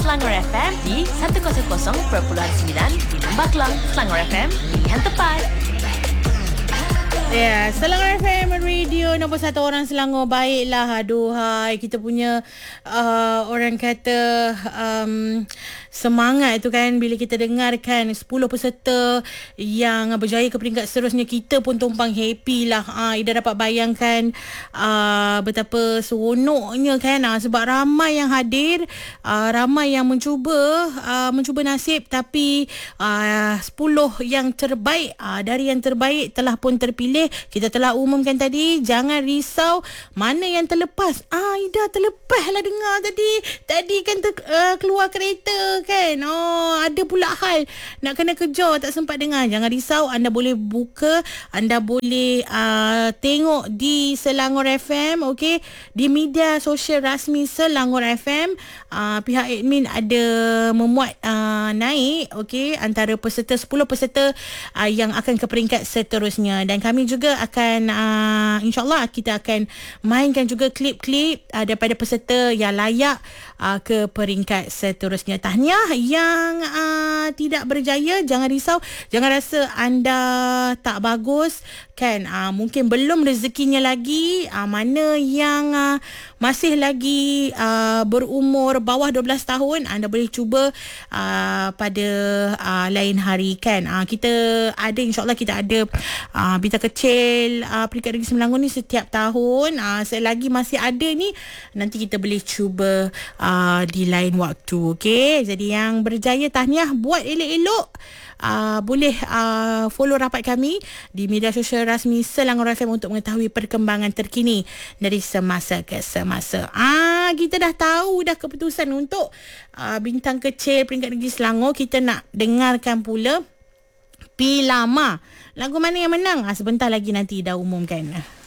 Selangor FM di 100.9 di Lembah Kelang. Selangor FM, pilihan tepat. Ya, Selangor FM Radio nombor 1 orang Selangor. Baiklah, aduhai, kita punya orang kata semangat itu kan bila kita dengarkan 10 peserta yang berjaya ke peringkat seterusnya. Kita pun tumpang happy lah. Ida dapat bayangkan betapa seronoknya kan, sebab ramai yang hadir, ramai yang mencuba nasib, tapi 10 yang terbaik, dari yang terbaik telah pun terpilih. Kita telah umumkan tadi. Jangan risau mana yang terlepas. Ida terlepas lah dengar tadi kan keluar kereta kan. Ada pula hal nak kena kejar, tak sempat dengar. Jangan risau, anda boleh buka, anda boleh tengok di Selangor FM, okey, di media sosial rasmi Selangor FM. Pihak admin ada memuat naik, okey, antara peserta 10 peserta yang akan ke peringkat seterusnya. Dan kami juga akan insyaAllah kita akan mainkan juga klip-klip daripada peserta yang layak ke peringkat seterusnya. Tahniah yang tidak berjaya. Jangan risau, jangan rasa anda tak bagus kan. Mungkin belum rezekinya lagi. Mana yang masih lagi berumur bawah 12 tahun, anda boleh cuba pada lain hari kan. Kita ada, insyaAllah kita ada Bita Kecil peringkat negeri Selangor ni setiap tahun. Selagi masih ada ni, nanti kita boleh cuba di lain waktu. Okey, jadi yang berjaya, tahniah. Buat elok-elok, boleh follow rapat kami di media sosial rasmi Selangor FM untuk mengetahui perkembangan terkini dari semasa ke semasa. Kita dah tahu dah keputusan untuk bintang kecil peringkat negeri Selangor. Kita nak dengarkan pula Pilama. Lagu mana yang menang? Sebentar lagi nanti dah umumkan.